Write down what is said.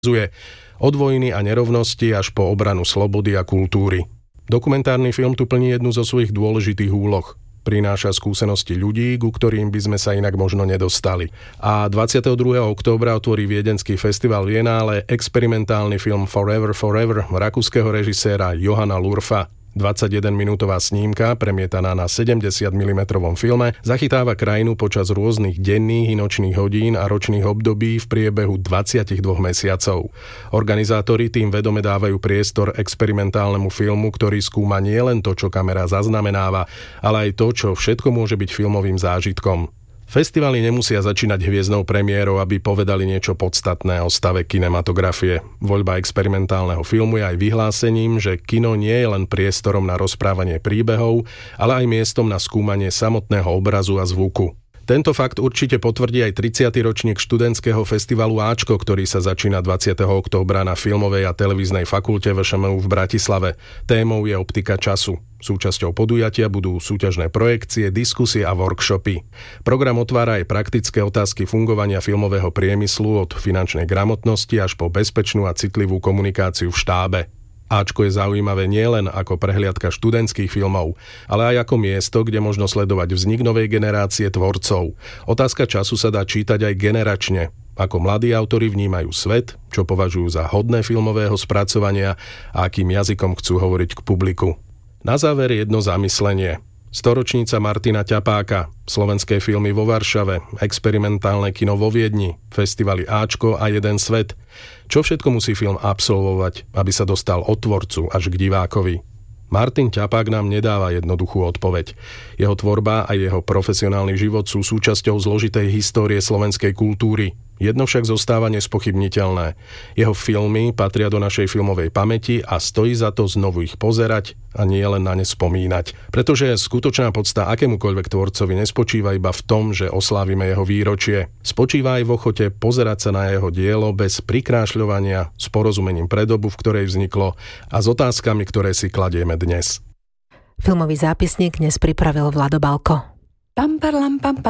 od vojny a nerovnosti až po obranu slobody a kultúry. Dokumentárny film tu plní jednu zo svojich dôležitých úloh. Prináša skúsenosti ľudí, ku ktorým by sme sa inak možno nedostali. A 22. októbra otvorí viedenský festival Viennále experimentálny film Forever rakúskeho režiséra Johana Lurfa. 21-minútová snímka, premietaná na 70 mm filme, zachytáva krajinu počas rôznych denných i nočných hodín a ročných období v priebehu 22 mesiacov. Organizátori tým vedome dávajú priestor experimentálnemu filmu, ktorý skúma nielen to, čo kamera zaznamenáva, ale aj to, čo všetko môže byť filmovým zážitkom. Festivaly nemusia začínať hviezdnou premiérou, aby povedali niečo podstatné o stave kinematografie. Voľba experimentálneho filmu je aj vyhlásením, že kino nie je len priestorom na rozprávanie príbehov, ale aj miestom na skúmanie samotného obrazu a zvuku. Tento fakt určite potvrdí aj 30. ročník študentského festivalu Áčko, ktorý sa začína 20. októbra na Filmovej a televíznej fakulte VŠMU v Bratislave. Témou je optika času. Súčasťou podujatia budú súťažné projekcie, diskusie a workshopy. Program otvára aj praktické otázky fungovania filmového priemyslu od finančnej gramotnosti až po bezpečnú a citlivú komunikáciu v štábe. Áčko je zaujímavé nielen ako prehliadka študentských filmov, ale aj ako miesto, kde možno sledovať vznik novej generácie tvorcov. Otázka času sa dá čítať aj generačne. Ako mladí autori vnímajú svet, čo považujú za hodné filmového spracovania a akým jazykom chcú hovoriť k publiku. Na záver jedno zamyslenie. Storočnica Martina Ťapáka, slovenské filmy vo Varšave, experimentálne kino vo Viedni, festivaly Áčko a Jeden svet. Čo všetko musí film absolvovať, aby sa dostal od tvorcu až k divákovi? Martin Ťapák nám nedáva jednoduchú odpoveď. Jeho tvorba a jeho profesionálny život sú súčasťou zložitej histórie slovenskej kultúry. Jedno však zostáva nespochybniteľné. Jeho filmy patria do našej filmovej pamäti a stojí za to znovu ich pozerať a nie len na ne spomínať. Pretože skutočná podsta akémukoľvek tvorcovi nespočíva iba v tom, že oslávime jeho výročie. Spočíva aj v ochote pozerať sa na jeho dielo bez prikrášľovania, s porozumením pre dobu, v ktorej vzniklo a s otázkami, ktoré si kladieme dnes. Filmový zápisník dnes pripravil Vlado Balko.